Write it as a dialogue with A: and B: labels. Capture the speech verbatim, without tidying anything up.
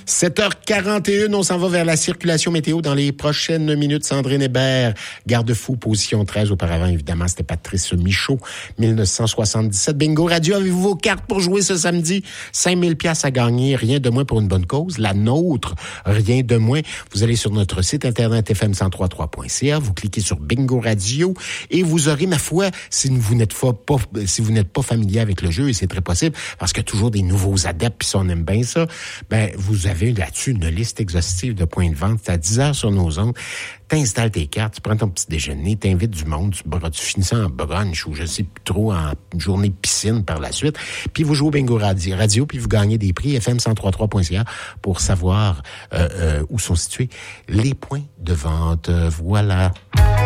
A: sept heures quarante et une, on s'en va vers la circulation météo dans les prochaines minutes. Sandrine Hébert, garde-fou, position treize. Auparavant, évidemment, c'était Patrice Michaud, dix-neuf cent soixante-dix-sept. Bingo Radio, avez-vous vos cartes pour jouer ce samedi? cinq mille piastres à gagner, rien de moins pour une bonne cause. La nôtre, rien de moins. Vous allez sur notre site internet f m cent trois point trois point c a, vous cliquez sur Bingo Radio et vous aurez, ma foi, si vous n'êtes pas, pas, si vous n'êtes pas familier avec le jeu, et c'est très possible, parce qu'il y a toujours des nouveaux adeptes, puis si on aime bien ça, ben, vous avez là-dessus une liste exhaustive de points de vente. C'est à dix heures sur nos ondes. T'installes tes cartes, tu prends ton petit déjeuner, t'invites du monde, tu, tu finis ça en brunch ou je sais plus trop, en journée de piscine par la suite. Puis vous jouez au Bingo Radio, radio puis vous gagnez des prix f m cent trois point trois point c a pour savoir euh, euh, où sont situés les points de vente. Voilà.